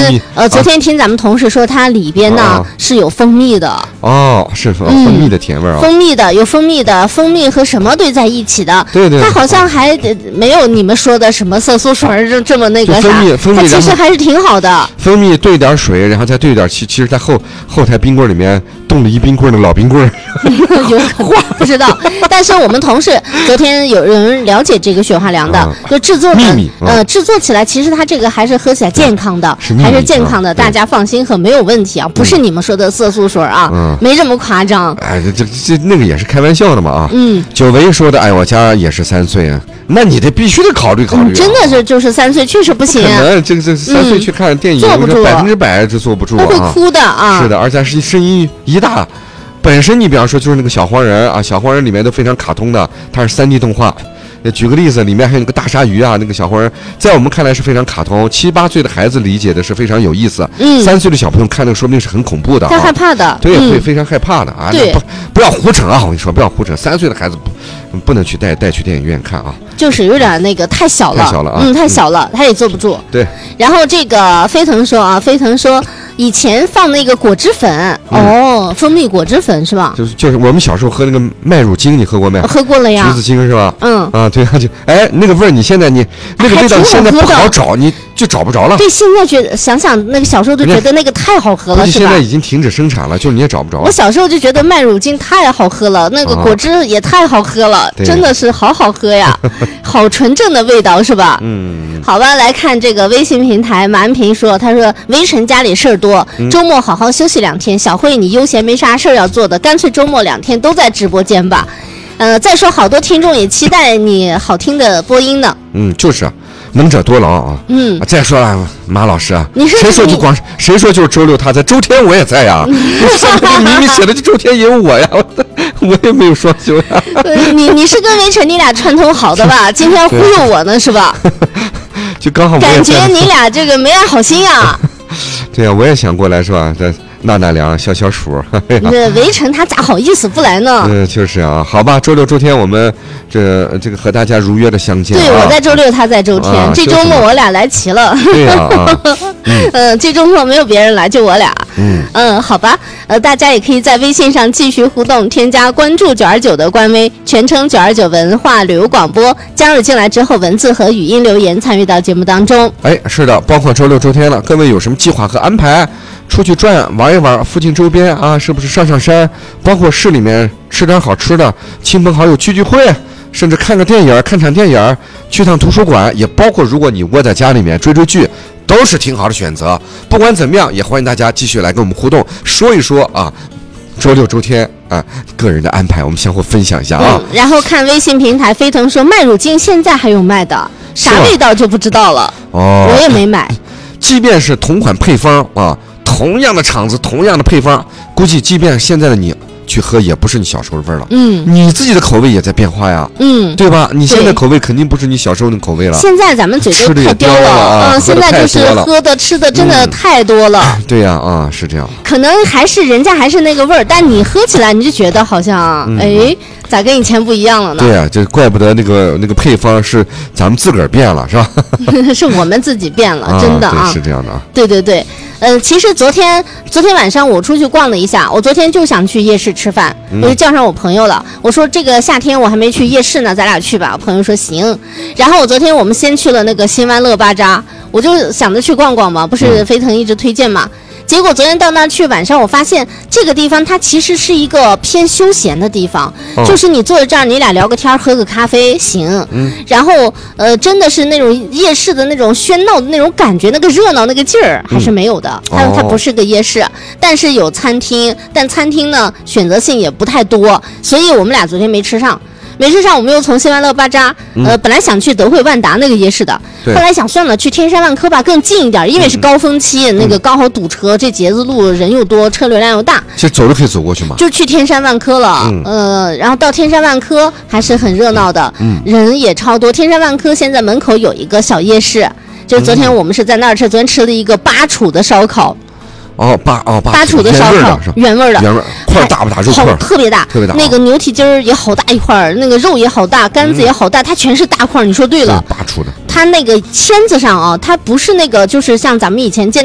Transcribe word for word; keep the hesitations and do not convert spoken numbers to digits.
天呃，昨天听咱们同事说，它里边呢、啊、是有蜂蜜的。 哦，是蜂蜜的甜味啊、嗯。 蜂蜜的有蜂蜜的，蜂蜜和什么兑在一起的？ 对对。 它好像还没有你们说的什么色素水这这么那个啥。 蜂蜜，蜂蜜它其实还是挺好的。 蜂蜜兑点水，然后再兑点，其其实在后后台冰棍里面冻了一冰棍的老冰棍。 有可能不知道，但是我们同事昨天有人了解这个雪花凉的，啊、就制作的， 嗯、 呃，制作起来其实它这个还是喝起来健康的， 是还是健康的，大家放心喝，没有问题啊，不是你们说的色素水啊， 嗯、 没这么夸张。 哎，这这这那个也是开玩笑的嘛啊。 嗯。 久违说的，哎，我家也是三岁啊，那你得必须得考虑考虑、啊嗯。 真的是就是三岁确实不行。 不可能，这个这三岁去看电影， 坐不住， 百分之百是坐不住啊， 会哭的啊。 是的，而且是声音一大。本身你比方说就是那个小黄人啊，小黄人里面都非常卡通的，它是 三 D 动画。举个例子，里面还有那个大鲨鱼啊，那个小黄人，在我们看来是非常卡通，七八岁的孩子理解的是非常有意思， 嗯， 三岁的小朋友看那个说不定是很恐怖的、啊， 他害怕的， 对， 嗯、 会非常害怕的啊。 对， 不不要胡扯啊！我跟你说，不要胡扯，三岁的孩子不不能去带带去电影院看啊。 就是有点那个太小了， 太小了啊， 嗯，太小了，他也坐不住。 对。 然后这个飞腾说啊，飞腾说以前放那个果汁粉，嗯、哦，蜂蜜果汁粉是吧？ 就是就是我们小时候喝那个麦乳精，你喝过没？ 喝过了呀。 橘子精是吧？ 嗯。 啊，对啊，就哎那个味儿，你现在你那个味道现在不好找，你就找不着了。 对，现在觉得想想那个小时候就觉得那个太好喝了，是吧？ 现在已经停止生产了，就你也找不着。 我小时候就觉得麦乳精太好喝了，那个果汁也太好喝了，啊、真的是好好喝呀，好纯正的味道是吧？ 嗯。 好吧，来看这个微信平台马安平说，他说微晨家里事儿多，周末好好休息两天。小慧你悠闲没啥事儿要做的，干脆周末两天都在直播间吧。呃，再说好多听众也期待你好听的播音呢。 嗯，就是啊，能者多劳啊。 嗯。 再说了，马老师啊， 你是谁说就光谁说就是周六他在，周天我也在呀。上面明明写的就周天也有我呀，我也没有双休呀。 你你是跟维晨你俩串通好的吧？今天忽悠我呢是吧？ 就刚好感觉你俩这个没安好心呀。 对呀、啊，我也想过来是吧？这纳纳凉消消暑。 这围城他咋好意思不来呢？ 嗯，就是啊，好吧，周六周天我们这这个和大家如约的相见、啊。 对，我在周六，他在周天，啊、这周末我俩来齐了。 对呀啊， 嗯、呃，这周末没有别人来，就我俩。 嗯嗯，好吧，呃，大家也可以在微信上继续互动，添加关注九二九的官微，全称九二九文化旅游广播，加入进来之后，文字和语音留言参与到节目当中。 哎，是的，包括周六周天了，各位有什么计划和安排？出去转玩一玩，附近周边啊，是不是上上山？包括市里面吃点好吃的，亲朋好友聚聚会，甚至看个电影，看场电影，去趟图书馆，也包括如果你窝在家里面追追剧，都是挺好的选择。不管怎么样，也欢迎大家继续来跟我们互动，说一说啊，周六周天啊，个人的安排，我们相互分享一下啊。 嗯、然后看微信平台，飞腾说麦乳精现在还有卖的，啥味道就不知道了。 哦， 我也没买。 即便是同款配方啊。同样的厂子，同样的配方，估计即便现在的你去喝，也不是你小时候的味儿了。 嗯， 你自己的口味也在变化呀。 嗯， 对吧？你现在口味肯定不是你小时候的口味了。 现在咱们嘴都太刁了啊、嗯！现在就是喝的吃的真的太多了。 嗯、对呀，啊，是这样。 可能还是人家还是那个味儿，但你喝起来你就觉得好像，嗯、哎，咋跟以前不一样了呢？ 对呀、啊，这怪不得那个那个配方是咱们自个儿变了，是吧？ 是我们自己变了，真的啊， 对是这样的啊。 对对对。呃，其实昨天昨天晚上我出去逛了一下，我昨天就想去夜市吃饭， 嗯、 我就叫上我朋友了。我说这个夏天我还没去夜市呢，咱俩去吧。我朋友说行。然后我昨天我们先去了那个新湾乐巴扎，我就想着去逛逛嘛，不是飞腾一直推荐嘛。嗯结果昨天到那儿去，晚上我发现这个地方它其实是一个偏休闲的地方， 哦、 就是你坐在这儿，你俩聊个天，喝个咖啡行。 嗯。 然后呃，真的是那种夜市的那种喧闹的那种感觉，那个热闹那个劲儿还是没有的。嗯、它它不是个夜市，哦、但是有餐厅，但餐厅呢选择性也不太多，所以我们俩昨天没吃上。没吃上，我们又从新湾乐巴扎，呃，本来想去德惠万达那个夜市的，后来想算了，去天山万科吧，更近一点，因为是高峰期，嗯、那个刚好堵车，这节子路人又多，车流量又大。 其实走着可以走过去嘛。 就去天山万科了，嗯、呃，然后到天山万科还是很热闹的， 嗯、 人也超多。天山万科现在门口有一个小夜市，就是昨天我们是在那儿吃，昨天吃了一个八楚的烧烤。 哦，八哦八八楚的烧烤，原味的， 原味块大不大？肉块特别大， 特别大。 那个牛蹄筋儿也好大一块，那个肉也好大，肝子也好大，它全是大块。你说对了， 八楚的。 它那个签子上啊，它不是那个，就是像咱们以前见